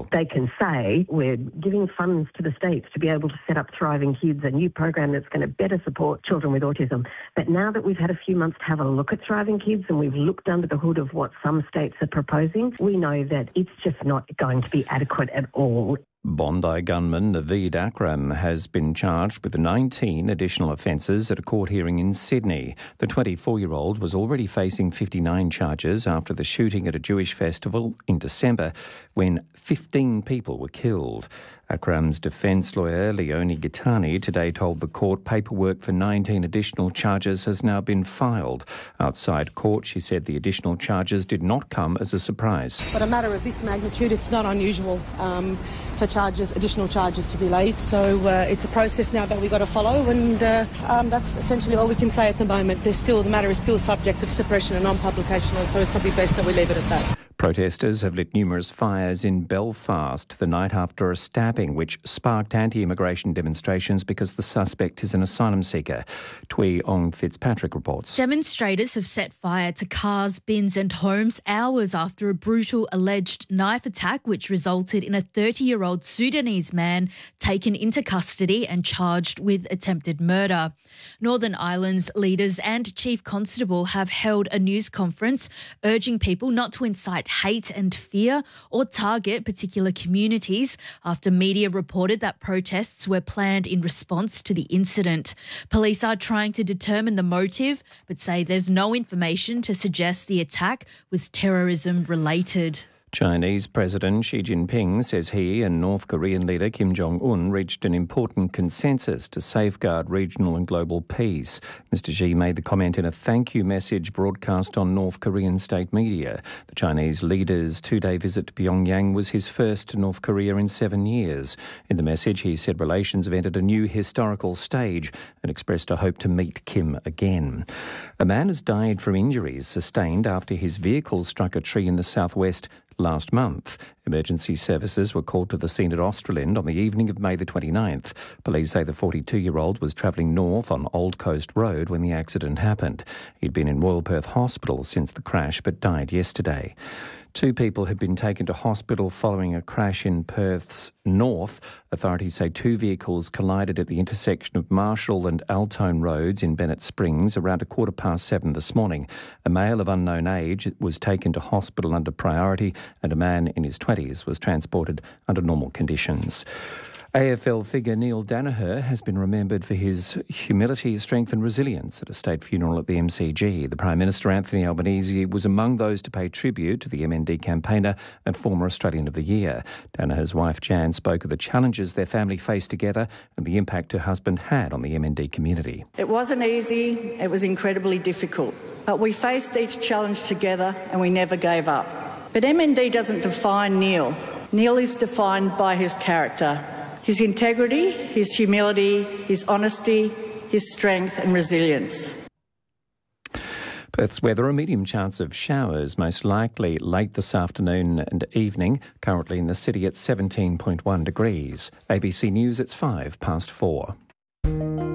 They can say, we're giving funds to the states to be able to set up Thriving Kids, a new program that's going to better support children with autism. But now that we've had a few months to have a look at Thriving Kids and we've looked under the hood of what some states are proposing, we know that it's just not going to be adequate at all. Bondi gunman Naveed Akram has been charged with 19 additional offences at a court hearing in Sydney. The 24-year-old was already facing 59 charges after the shooting at a Jewish festival in December when 15 people were killed. Akram's defence lawyer, Leonie Gitani, today told the court paperwork for 19 additional charges has now been filed. Outside court, she said the additional charges did not come as a surprise. For a matter of this magnitude, it's not unusual for additional charges to be laid. So it's a process now that we've got to follow, and that's essentially all we can say at the moment. The matter is still subject of suppression and non-publication, so it's probably best that we leave it at that. Protesters have lit numerous fires in Belfast the night after a stabbing which sparked anti-immigration demonstrations because the suspect is an asylum seeker. Twee Ong Fitzpatrick reports. Demonstrators have set fire to cars, bins and homes hours after a brutal alleged knife attack which resulted in a 30-year-old Sudanese man taken into custody and charged with attempted murder. Northern Ireland's leaders and Chief Constable have held a news conference urging people not to incite hate and fear or target particular communities after media reported that protests were planned in response to the incident. Police are trying to determine the motive but say there's no information to suggest the attack was terrorism related. Chinese President Xi Jinping says he and North Korean leader Kim Jong-un reached an important consensus to safeguard regional and global peace. Mr. Xi made the comment in a thank you message broadcast on North Korean state media. The Chinese leader's two-day visit to Pyongyang was his first to North Korea in 7 years. In the message, he said relations have entered a new historical stage and expressed a hope to meet Kim again. A man has died from injuries sustained after his vehicle struck a tree in the southwest last month. Emergency services were called to the scene at Australind on the evening of May the 29th. Police say the 42-year-old was travelling north on Old Coast Road when the accident happened. He'd been in Royal Perth Hospital since the crash but died yesterday. 2 people have been taken to hospital following a crash in Perth's north. Authorities say 2 vehicles collided at the intersection of Marshall and Altone Roads in Bennett Springs around 7:15 this morning. A male of unknown age was taken to hospital under priority and a man in his 20s was transported under normal conditions. AFL figure Neil Daniher has been remembered for his humility, strength and resilience at a state funeral at the MCG. The Prime Minister, Anthony Albanese, was among those to pay tribute to the MND campaigner and former Australian of the Year. Daniher's wife, Jan, spoke of the challenges their family faced together and the impact her husband had on the MND community. It wasn't easy, it was incredibly difficult, but we faced each challenge together and we never gave up. But MND doesn't define Neil. Neil is defined by his character. His integrity, his humility, his honesty, his strength and resilience. Perth's weather, a medium chance of showers, most likely late this afternoon and evening, currently in the city at 17.1 degrees. ABC News, it's 4:05.